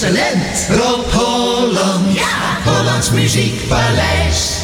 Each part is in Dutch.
Excellent. Rob Holland. Ja. Hollands Muziekpaleis.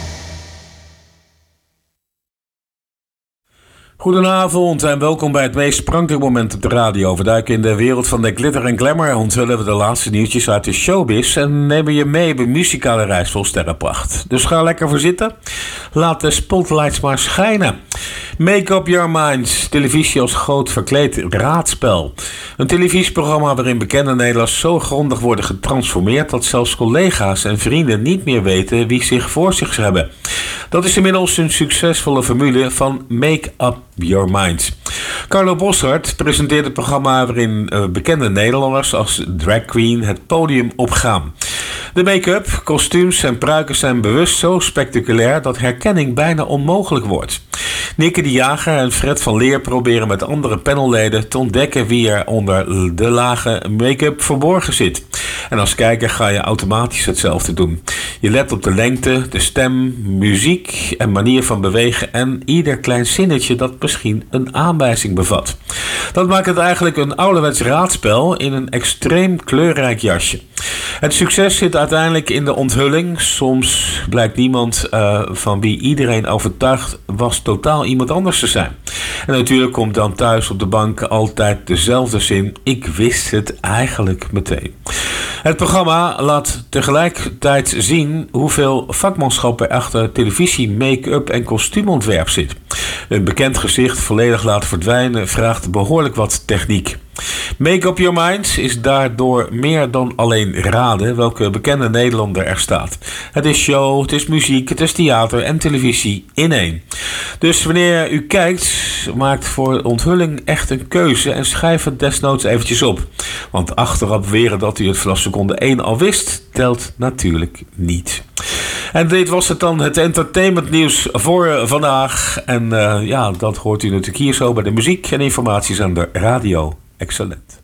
Goedenavond en welkom bij het meest sprankelijke moment op de radio. We duiken in de wereld van de glitter en glamour, onthullen we de laatste nieuwtjes uit de showbiz en nemen je mee op een muzikale reis vol sterrenpracht. Dus ga lekker voor zitten. Laat de spotlights maar schijnen. Make Up Your Minds, televisie als groot verkleed raadspel. Een televisieprogramma waarin bekende Nederlanders zo grondig worden getransformeerd dat zelfs collega's en vrienden niet meer weten wie zich voor zich hebben. Dat is inmiddels een succesvolle formule van Make Up Your Mind. Carlo Boszhard presenteert het programma waarin bekende Nederlanders als drag queen het podium opgaan. De make-up, kostuums en pruiken zijn bewust zo spectaculair dat herkenning bijna onmogelijk wordt. Nikke de Jager en Fred van Leer proberen met andere panelleden te ontdekken wie er onder de lage make-up verborgen zit. En als kijker ga je automatisch hetzelfde doen. Je let op de lengte, de stem, muziek en manier van bewegen en ieder klein zinnetje dat misschien een aanwijzing bevat. Dat maakt het eigenlijk een ouderwets raadspel in een extreem kleurrijk jasje. Het succes zit uiteindelijk in de onthulling. Soms blijkt niemand van wie iedereen overtuigd was totaal iemand anders te zijn. En natuurlijk komt dan thuis op de bank altijd dezelfde zin: ik wist het eigenlijk meteen. Het programma laat tegelijkertijd zien hoeveel vakmanschap er achter televisie, make-up en kostuumontwerp zit. Een bekend gezicht volledig laten verdwijnen vraagt behoorlijk wat techniek. Make Up Your Minds is daardoor meer dan alleen raden welke bekende Nederlander er staat. Het is show, het is muziek, het is theater en televisie in één. Dus wanneer u kijkt, maakt voor de onthulling echt een keuze en schrijf het desnoods eventjes op. Want achteraf beweren dat u het vanaf seconde 1 al wist, telt natuurlijk niet. En dit was het dan, het entertainmentnieuws voor vandaag. En dat hoort u natuurlijk hier zo bij de muziek en informaties aan de radio. Excellent.